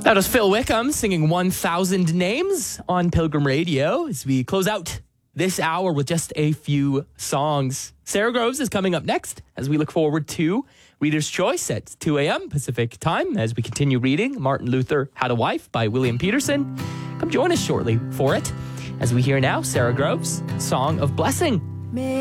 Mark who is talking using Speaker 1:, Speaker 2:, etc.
Speaker 1: That was Phil Wickham singing 1,000 Names on Pilgrim Radio as we close out this hour with just a few songs. Sarah Groves is coming up next as we look forward to Reader's Choice at 2 a.m. Pacific time as we continue reading Martin Luther Had a Wife by William Peterson. Come join us shortly for it as we hear now Sarah Groves' Song of Blessing.